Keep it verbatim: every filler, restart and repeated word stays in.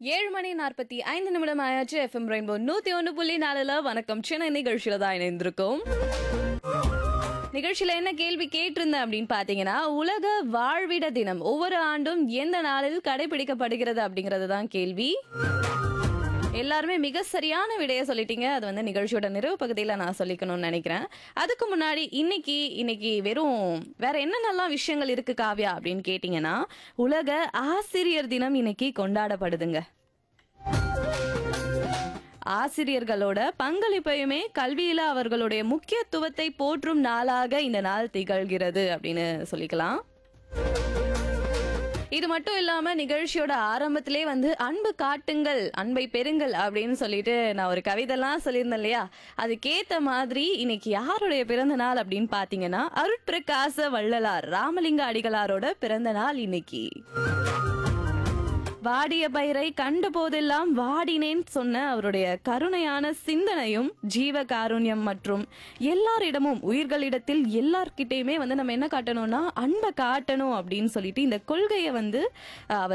ஏழு மணி நாற்பத்தி ஐந்து நிமிடம் ஆயாச்சு. எஃப்எம் ரெயின்போ நூத்தி ஒன்று புள்ளி நாலுல வணக்கம் சென்னை நிகழ்ச்சியில தான் இணைந்திருக்கோம். நிகழ்ச்சியில என்ன கேள்வி கேட்டிருந்தேன் அப்படின்னு பாத்தீங்கன்னா, உலக வாழ்விட தினம் ஒவ்வொரு ஆண்டும் எந்த நாளில் கடைபிடிக்கப்படுகிறது அப்படிங்கறது தான் கேள்வி. எல்லாருமே மிக சரியான விடையை சொல்லிட்டீங்க. அது வந்து நிகழ்ச்சியோட நிறைவு பகுதியில நான் சொல்லிக்கணும்னு நினைக்கிறேன். அதுக்கு முன்னாடி இன்னைக்கு இன்னைக்கு வெறும் வேற என்னென்னலாம் விஷயங்கள் இருக்கு காவ்யா அப்படின்னு கேட்டீங்கன்னா, உலக ஆசிரியர் தினம் இன்னைக்கு கொண்டாடப்படுதுங்க. ஆசிரியர்களோட பங்களிப்பையுமே கல்வியில அவர்களுடைய முக்கியத்துவத்தை போற்றும் நாளாக இந்த நாள் திகழ்கிறது அப்படின்னு சொல்லிக்கலாம். இது மட்டும் இல்லாம நிகழ்ச்சியோட ஆரம்பத்திலே வந்து அன்பு காட்டுங்கள், அன்பை பெறுங்கள் அப்படின்னு சொல்லிட்டு நான் ஒரு கவிதைலாம் சொல்லியிருந்தேன் இல்லையா, அதுக்கேத்த மாதிரி இன்னைக்கு யாருடைய பிறந்த நாள் அப்படின்னு பாத்தீங்கன்னா, அருட்பிரகாச வள்ளலார் ராமலிங்க அடிகளாரோட பிறந்த நாள் இன்னைக்கு. வாடிய பயிரை கண்ட போதெல்லாம் வாடினேன் சொன்ன அவருடைய கருணையான சிந்தனையும் ஜீவ காருண்யம் மற்றும் எல்லாரிடமும் உயிர்களிடத்தில் எல்லார்கிட்டயுமே வந்து நம்ம என்ன காட்டணும்னா அன்பை காட்டணும் அப்படின்னு சொல்லிட்டு இந்த கொள்கையை வந்து அவர்